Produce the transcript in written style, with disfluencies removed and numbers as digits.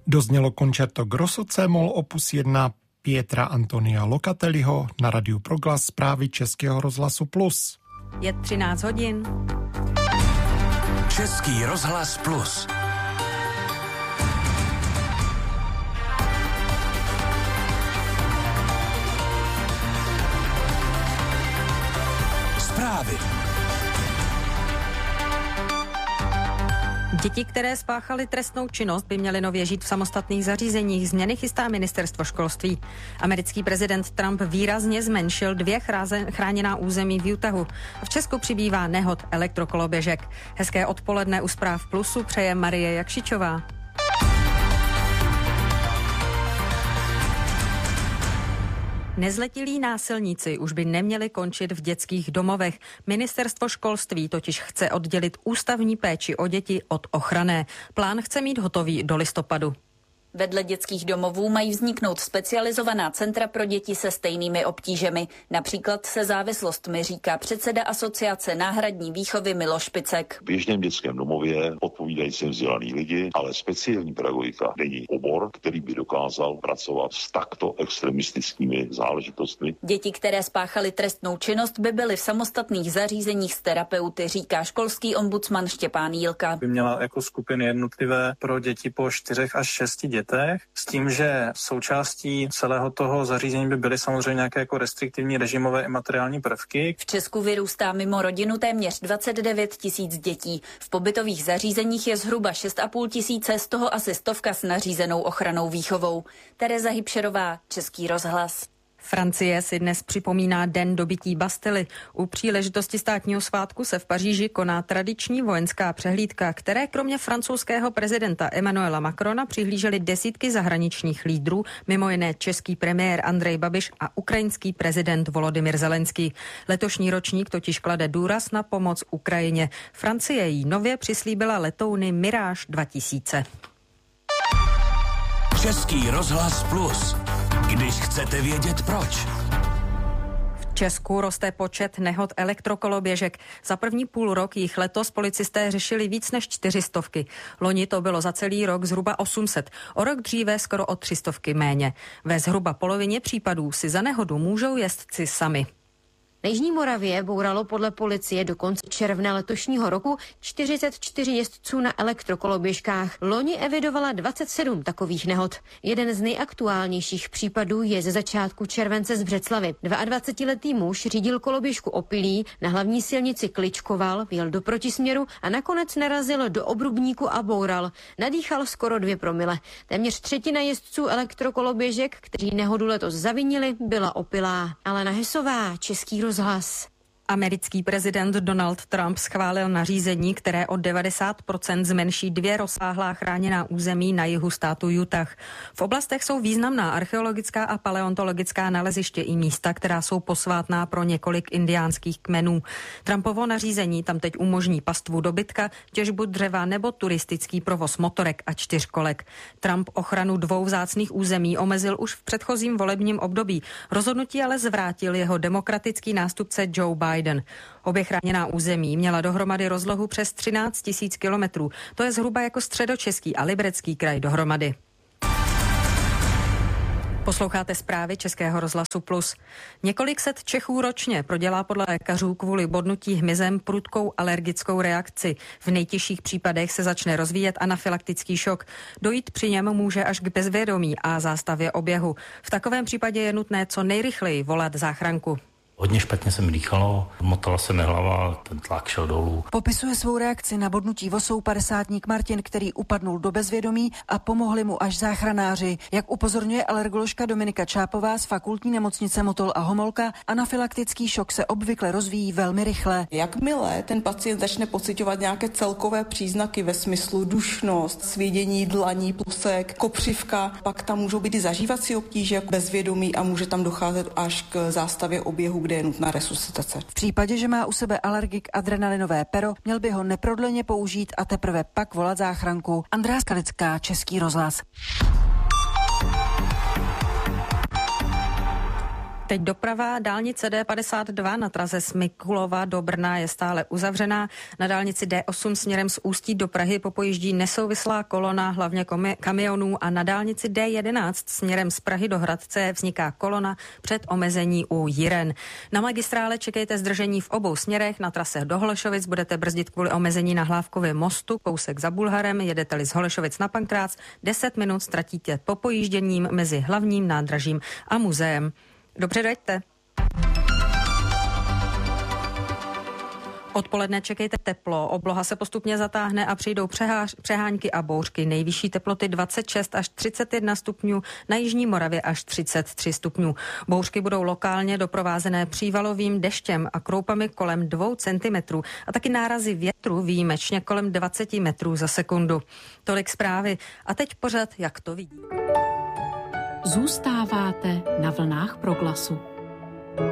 Doznělo koncerto grosso C-moll opus 1 Pietra Antonia Locatelliho na Radiu Proglas, zprávy Českého rozhlasu Plus. Je 13 hodin. Český rozhlas Plus. Zprávy. Děti, které spáchaly trestnou činnost, by měly nově žít v samostatných zařízeních. Změny chystá ministerstvo školství. Americký prezident Trump výrazně zmenšil 2 chráněná území v Utahu. V Česku přibývá nehod elektrokoloběžek. Hezké odpoledne u Zpráv Plusu přeje Marie Jakšičová. Nezletilí násilníci už by neměli končit v dětských domovech. Ministerstvo školství totiž chce oddělit ústavní péči o děti od ochranné. Plán chce mít hotový do listopadu. Vedle dětských domovů mají vzniknout specializovaná centra pro děti se stejnými obtížemi, například se závislostmi, říká předseda Asociace náhradní výchovy Miloš Picek. V běžném dětském domově odpovídající vzdělaný lidi, ale speciální pedagogika není obor, který by dokázal pracovat s takto extremistickými záležitostmi. Děti, které spáchaly trestnou činnost, by byly v samostatných zařízeních s terapeuty, říká školský ombudsman Štěpán Jílka. By měla jako skupiny jednotlivé pro děti po 4 až 6 dětech, s tím, že součástí celého toho zařízení by byly samozřejmě nějaké jako restriktivní režimové i materiální prvky. V Česku vyrůstá mimo rodinu téměř 29 000 dětí. V pobytových zařízeních je zhruba 6,5 tisíce, z toho asi 100 s nařízenou ochrannou výchovou. Tereza Hybšerová, Český rozhlas. Francie si dnes připomíná den dobytí Bastily. U příležitosti státního svátku se v Paříži koná tradiční vojenská přehlídka, které kromě francouzského prezidenta Emmanuela Macrona přihlíželi desítky zahraničních lídrů, mimo jiné český premiér Andrej Babiš a ukrajinský prezident Volodymyr Zelenský. Letošní ročník totiž klade důraz na pomoc Ukrajině. Francie jí nově přislíbila letouny Mirage 2000. Český rozhlas Plus. Když chcete vědět proč. V Česku roste počet nehod elektrokoloběžek. Za první půlrok jich letos policisté řešili víc než 400. Loni to bylo za celý rok zhruba 800. O rok dříve skoro o 300 méně. Ve zhruba polovině případů si za nehodu můžou jezdci sami. Na Jižní Moravě bouralo podle policie do konce června letošního roku 44 jezdců na elektrokoloběžkách. Loni evidovala 27 takových nehod. Jeden z nejaktuálnějších případů je ze začátku července z Břeclavy. 22letý muž řídil koloběžku opilý, na hlavní silnici kličkoval, jel do protisměru a nakonec narazil do obrubníku a boural. Nadýchal skoro 2 promile. Téměř třetina jezdců elektrokoloběžek, kteří nehodu letos zavinili, byla opilá. Alena Hesová, Český rozhlas. Americký prezident Donald Trump schválil nařízení, které o 90% zmenší 2 rozsáhlá chráněná území na jihu státu Utah. V oblastech jsou významná archeologická a paleontologická naleziště i místa, která jsou posvátná pro několik indiánských kmenů. Trumpovo nařízení tam teď umožní pastvu dobytka, těžbu dřeva nebo turistický provoz motorek a 4kolek. Trump ochranu 2 vzácných území omezil už v předchozím volebním období. Rozhodnutí ale zvrátil jeho demokratický nástupce Joe Biden. Obě chráněná území měla dohromady rozlohu přes 13 000 kilometrů. To je zhruba jako Středočeský a Liberecký kraj dohromady. Posloucháte zprávy Českého rozhlasu Plus. Několik set Čechů ročně prodělá podle lékařů kvůli bodnutí hmyzem prudkou alergickou reakci. V nejtěžších případech se začne rozvíjet anafylaktický šok. Dojít při něm může až k bezvědomí a zástavě oběhu. V takovém případě je nutné co nejrychleji volat záchranku. Hodně špatně se mi dýchalo, motala se mi hlava, ten tlak šel dolů. Popisuje svou reakci na bodnutí vosou 50-tník Martin, který upadnul do bezvědomí a pomohli mu až záchranáři. Jak upozorňuje alergoložka Dominika Čápová z fakultní nemocnice Motol a Homolka, anafylaktický šok se obvykle rozvíjí velmi rychle. Jakmile ten pacient začne pociťovat nějaké celkové příznaky ve smyslu dušnost, svědění dlaní, plusek, kopřivka, pak tam můžou být i zažívací obtíže, bezvědomí a může tam docházet až k zástavě oběhu, kde je nutná resuscitace. V případě, že má u sebe alergik adrenalinové pero, měl by ho neprodleně použít a teprve pak volat záchranku. Andrea Skalická, Český rozhlas. Teď doprava. Dálnice D52 na traze z Mikulova do Brna je stále uzavřená. Na dálnici D8 směrem z Ústí do Prahy popojíždí nesouvislá kolona, hlavně kamionů, a na dálnici D11 směrem z Prahy do Hradce vzniká kolona před omezení u Jiren. Na magistrále čekejte zdržení v obou směrech. Na trase do Holešovic budete brzdit kvůli omezení na Hlávkově mostu, kousek za Bulharem. Jedete-li z Holešovic na Pankrác, 10 minut ztratíte popojížděním mezi hlavním nádražím a muzeem. Dobře, dojďte. Odpoledne čekejte teplo, obloha se postupně zatáhne a přijdou přehánky a bouřky. Nejvyšší teploty 26 až 31 stupňů, na jižní Moravě až 33 stupňů. Bouřky budou lokálně doprovázené přívalovým deštěm a kroupami kolem 2 centimetrů a taky nárazy větru výjimečně kolem 20 metrů za sekundu. Tolik zprávy a teď pořad, jak to vidí. Zůstáváte na vlnách Proglasu.